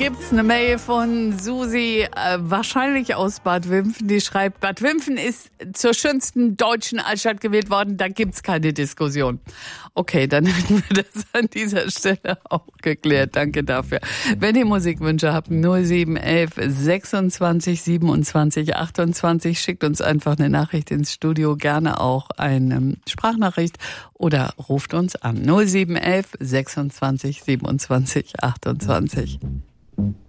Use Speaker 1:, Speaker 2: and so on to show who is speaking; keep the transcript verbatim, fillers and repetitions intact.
Speaker 1: gibt's eine Mail von Susi, äh, wahrscheinlich aus Bad Wimpfen, die schreibt, Bad Wimpfen ist zur schönsten deutschen Altstadt gewählt worden, da gibt's keine Diskussion. Okay, dann hätten wir das an dieser Stelle auch geklärt. Danke dafür. Wenn ihr Musikwünsche habt, null sieben eins eins sechsundzwanzig siebenundzwanzig achtundzwanzig, schickt uns einfach eine Nachricht ins Studio, gerne auch eine Sprachnachricht oder ruft uns an null sieben eins eins sechsundzwanzig siebenundzwanzig achtundzwanzig.